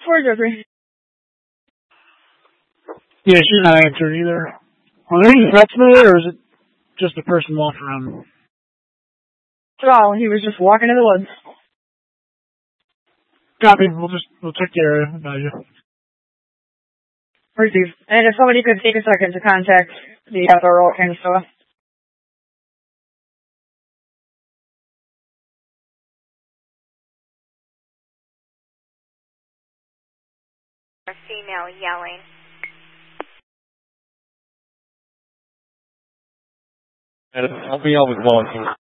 Poor Jeffrey. Yeah, she's not answering either. Are there any threats made, or is it just a person walking around? Well, he was just walking in the woods. Copy. We'll check the area. Advise you. Receive. And if somebody could take a second to contact the SRO at Canastota. A female yelling. I'll be always volunteering.